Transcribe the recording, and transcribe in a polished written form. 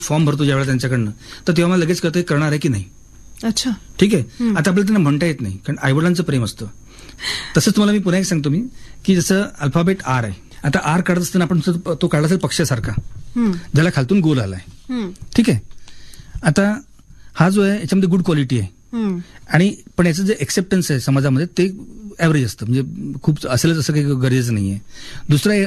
Form भरतो ज्यावेळेला त्यांच्याकडनं, तर तेव्हा मला लगेच कळतं करणार आहे की नाही. अच्छा. ठीक आहे. आता आपल्याला त्यांना म्हणता येत नाही, कारण आईवडिलांचं प्रेम असतं. तसंच तुम्हाला मी पुन्हा एक सांगतो मी, की जसं अल्फाबेट आर आहे. आता आर काढत असताना आपण तो काढला असेल पक्षासारखा, ज्याला खालतून गोल आलाय. ठीक आहे. आता हा जो आहे याच्यामध्ये गुड क्वालिटी आहे, आणि पण याचं जे एक्सेप्टन्स आहे समाजामध्ये ते ऍव्हरेज असतं, म्हणजे खूप असेलच असं काही गरजेचं नाहीये. दुसरा